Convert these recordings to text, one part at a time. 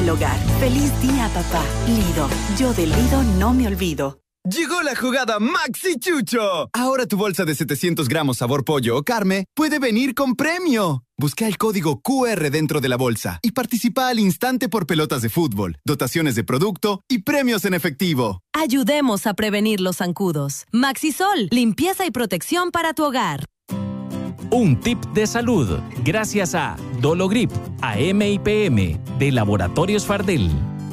del hogar. ¡Feliz día, papá! Lido. Yo de Lido no me olvido. Llegó la jugada Maxi Chucho. Ahora tu bolsa de 700 gramos sabor pollo o carne puede venir con premio. Busca el código QR dentro de la bolsa y participa al instante por pelotas de fútbol, dotaciones de producto y premios en efectivo. Ayudemos a prevenir los zancudos. Maxisol, limpieza y protección para tu hogar. Un tip de salud, gracias a Dologrip, AM y PM, de Laboratorios Fardel.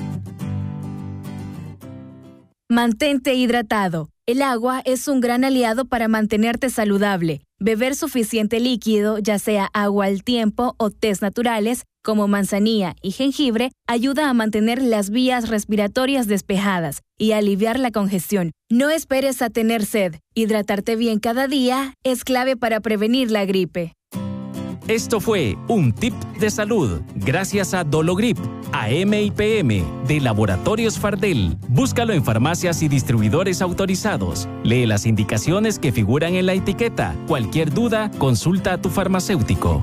Mantente hidratado. El agua es un gran aliado para mantenerte saludable. Beber suficiente líquido, ya sea agua al tiempo o tés naturales, como manzanilla y jengibre, ayuda a mantener las vías respiratorias despejadas y aliviar la congestión. No esperes a tener sed. Hidratarte bien cada día es clave para prevenir la gripe. Esto fue un tip de salud, gracias a Dologrip, AM y PM, de Laboratorios Fardel. Búscalo en farmacias y distribuidores autorizados. Lee las indicaciones que figuran en la etiqueta. Cualquier duda, consulta a tu farmacéutico.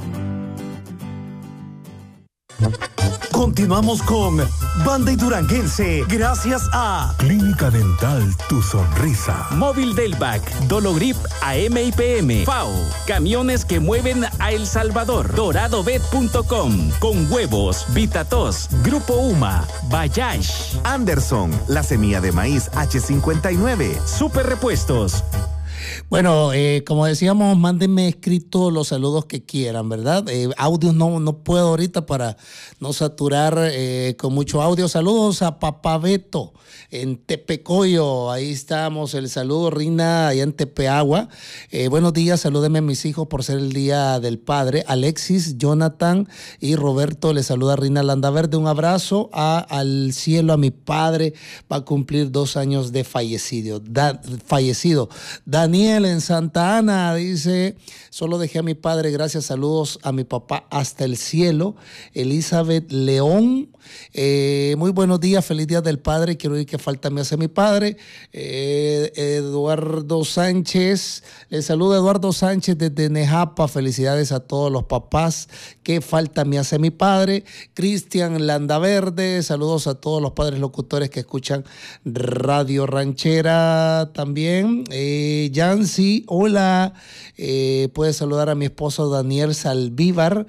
Continuamos con Banda y Duranguense, gracias a Clínica Dental Tu Sonrisa, Móvil Delvac, Dologrip, AM y PM, FAO, camiones que mueven a El Salvador, doradobet.com, Con Huevos, Vitatos, Grupo UMA, Bayash, Anderson, la semilla de maíz H59, Super Repuestos. Bueno, como decíamos, mándenme escrito los saludos que quieran, ¿verdad? Audios no puedo ahorita para no saturar con mucho audio. Saludos a Papá Beto en Tepecoyo. Ahí estamos. El saludo, Rina, allá en Tepeagua. Buenos días, salúdenme a mis hijos por ser el Día del Padre. Alexis, Jonathan y Roberto. Les saluda Rina Landaverde. Un abrazo al cielo, a mi padre. Va a cumplir 2 años de fallecido. Daniel en Santa Ana dice, solo dejé a mi padre, gracias, saludos a mi papá hasta el cielo. Elizabeth León, muy buenos días, feliz día del padre, quiero oír qué falta me hace mi padre. Eduardo Sánchez, le saluda Eduardo Sánchez desde Nejapa, felicidades a todos los papás, qué falta me hace mi padre. Cristian Landaverde, saludos a todos los padres locutores que escuchan Radio Ranchera también. Yancy, hola, puedes saludar a mi esposo Daniel Salvívar.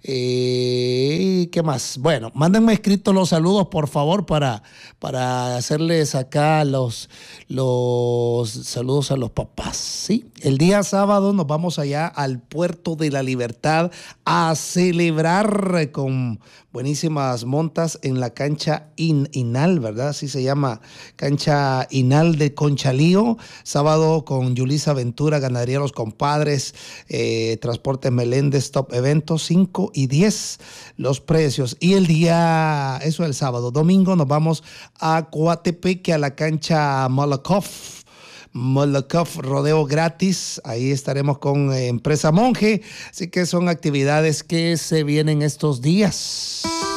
¿Qué más? Bueno, mándenme escritos los saludos, por favor, para hacerles acá los saludos a los papás, ¿sí? El día sábado nos vamos allá al Puerto de la Libertad a celebrar con buenísimas montas en la cancha Inal, ¿verdad? Así se llama, cancha Inal de Conchalío. Sábado con Yulisa Ventura, Ganadería Los Compadres, Transporte Meléndez, Top Eventos, 5 y 10 los precios. Y el día, eso el sábado. Domingo nos vamos a Coatepeque, a la cancha Molokov Rodeo gratis. Ahí estaremos con Empresa Monje. Así que son actividades que se vienen estos días.